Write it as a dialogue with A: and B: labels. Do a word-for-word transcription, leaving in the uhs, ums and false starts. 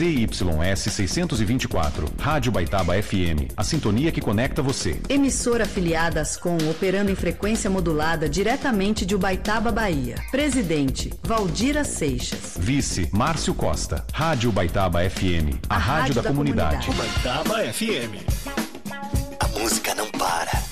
A: Z Y S seiscentos e vinte e quatro, Rádio Baitaba F M, a sintonia que conecta você.
B: Emissora afiliada às Com, operando em frequência modulada diretamente de Ubaitaba, Bahia. Presidente, Valdira Seixas.
A: Vice, Márcio Costa. Rádio Baitaba F M, a, a rádio, rádio da, da comunidade.
C: comunidade. Baitaba F M.
D: A música não para.